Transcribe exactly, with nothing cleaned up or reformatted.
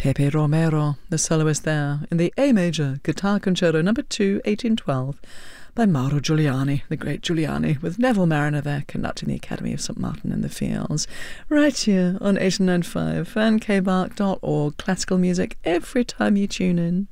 Pepe Romero, the soloist there, in the A major Guitar Concerto number two, eighteen twelve, by Mauro Giuliani, the great Giuliani, with Neville Mariner there conducting the Academy of Saint Martin in the Fields, right here on eighty-nine point five fan k bark dot org, classical music every time you tune in.